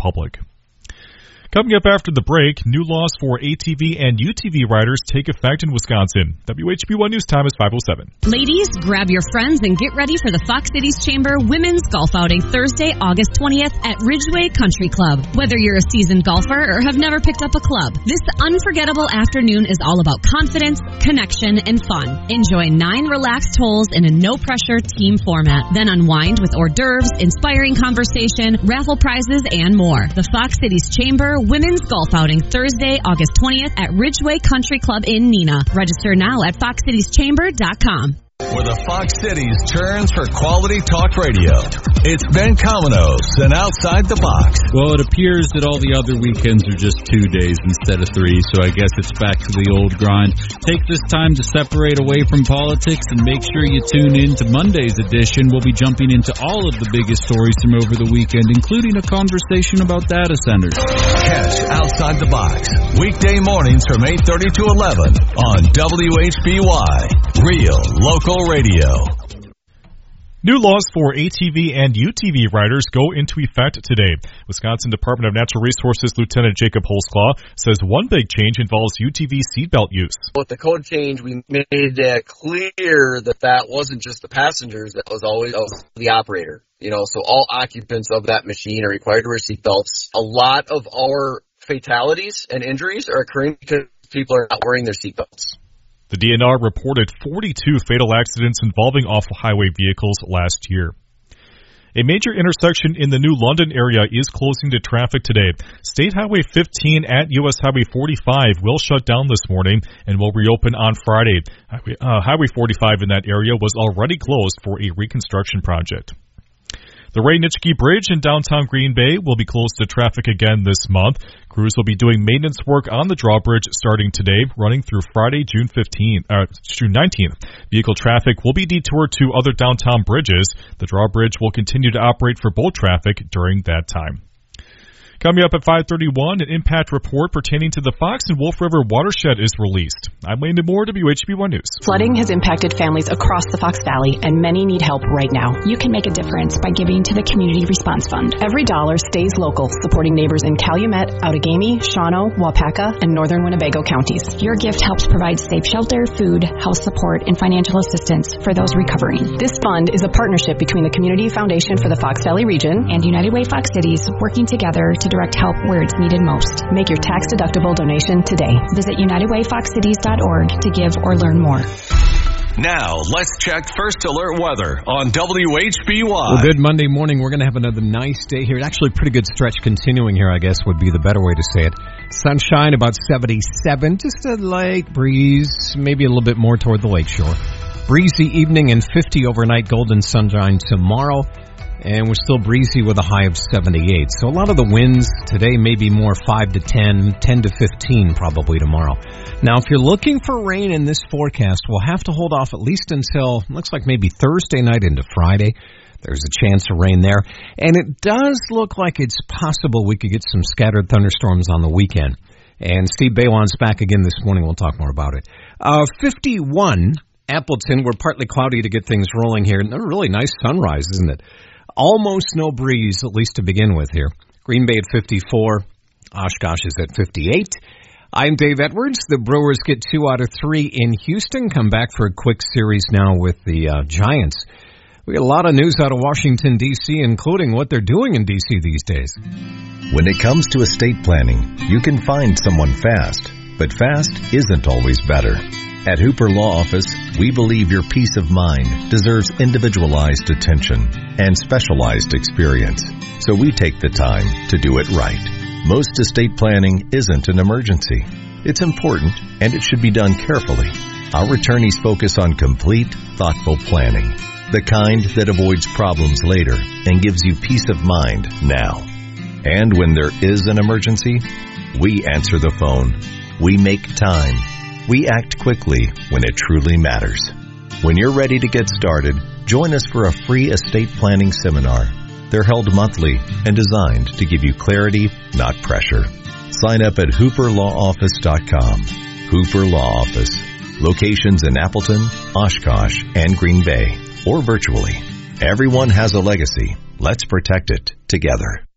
public. Coming up after the break, new laws for ATV and UTV riders take effect in Wisconsin. WHB1 News time is 5:07. Ladies, grab your friends and get ready for the Fox Cities Chamber Women's Golf Outing Thursday, August 20th at Ridgeway Country Club. Whether you're a seasoned golfer or have never picked up a club, this unforgettable afternoon is all about confidence, connection, and fun. Enjoy 9 relaxed holes in a no-pressure team format. Then unwind with hors d'oeuvres, inspiring conversation, raffle prizes, and more. The Fox Cities Chamber Women's Golf Outing Thursday, August 20th at Ridgeway Country Club in Neenah. Register now at foxcitieschamber.com. Where the Fox Cities turns for quality talk radio. It's Ben Cominos and Outside the Box. Well, it appears that all the other weekends are just 2 days instead of 3, so I guess it's back to the old grind. Take this time to separate away from politics and make sure you tune in to Monday's edition. We'll be jumping into all of the biggest stories from over the weekend, including a conversation about data centers. Catch Outside the Box weekday mornings from 8:30 to 11 on WHBY. Real local radio. New laws for ATV and UTV riders go into effect today. Wisconsin Department of Natural Resources Lieutenant Jacob Holzclaw says one big change involves UTV seatbelt use. With the code change, we made it clear that wasn't just the passengers, that was always the operator. So all occupants of that machine are required to wear seatbelts. A lot of our fatalities and injuries are occurring because people are not wearing their seatbelts. The DNR reported 42 fatal accidents involving off-highway vehicles last year. A major intersection in the New London area is closing to traffic today. State Highway 15 at U.S. Highway 45 will shut down this morning and will reopen on Friday. Highway 45 in that area was already closed for a reconstruction project. The Ray-Nitschke Bridge in downtown Green Bay will be closed to traffic again this month. Crews will be doing maintenance work on the drawbridge starting today, running through Friday, June 19th. Vehicle traffic will be detoured to other downtown bridges. The drawbridge will continue to operate for boat traffic during that time. Coming up at 5:31, an impact report pertaining to the Fox and Wolf River watershed is released. I'm Landon Moore, WHB1 News. Flooding has impacted families across the Fox Valley, and many need help right now. You can make a difference by giving to the Community Response Fund. Every dollar stays local, supporting neighbors in Calumet, Outagamie, Shawano, Waupaca, and northern Winnebago counties. Your gift helps provide safe shelter, food, health support, and financial assistance for those recovering. This fund is a partnership between the Community Foundation for the Fox Valley region and United Way Fox Cities, working together to direct help where it's needed most. Make your tax-deductible donation today. Visit UnitedWayFoxCities.org to give or learn more. Now, let's check First Alert weather on WHBY. Well, good Monday morning. We're going to have another nice day here. Actually, pretty good stretch continuing here, I guess, would be the better way to say it. Sunshine, about 77. Just a light breeze, maybe a little bit more toward the lakeshore. Breezy evening and 50 overnight. Golden sunshine tomorrow. And we're still breezy with a high of 78. So a lot of the winds today may be more 5 to 10, 10 to 15 probably tomorrow. Now, if you're looking for rain in this forecast, we'll have to hold off at least until, looks like maybe Thursday night into Friday. There's a chance of rain there. And it does look like it's possible we could get some scattered thunderstorms on the weekend. And Steve Baywon's back again this morning. We'll talk more about it. 51, Appleton. We're partly cloudy to get things rolling here. And a really nice sunrise, isn't it? Almost no breeze, at least to begin with here. Green Bay at 54. Oshkosh is at 58. I'm Dave Edwards. The Brewers get 2 out of 3 in Houston. Come back for a quick series now with the Giants. We got a lot of news out of Washington, D.C., including what they're doing in D.C. these days. When it comes to estate planning, you can find someone fast, but fast isn't always better. At Hooper Law Office, we believe your peace of mind deserves individualized attention and specialized experience, so we take the time to do it right. Most estate planning isn't an emergency. It's important, and it should be done carefully. Our attorneys focus on complete, thoughtful planning, the kind that avoids problems later and gives you peace of mind now. And when there is an emergency, we answer the phone. We make time. We act quickly when it truly matters. When you're ready to get started, join us for a free estate planning seminar. They're held monthly and designed to give you clarity, not pressure. Sign up at HooperLawOffice.com. Hooper Law Office. Locations in Appleton, Oshkosh, and Green Bay, or virtually. Everyone has a legacy. Let's protect it together.